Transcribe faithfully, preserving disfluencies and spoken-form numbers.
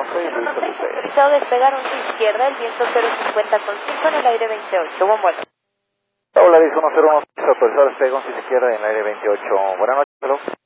uno seis, listo, despegue. Autorizado despegar once izquierda, el viento cero cincuenta con cinco en el aire veintiocho. Buen vuelo. Hola, dice uno cero uno seis, autorizado despegue once izquierda en el aire veintiocho. Buenas noches, hello.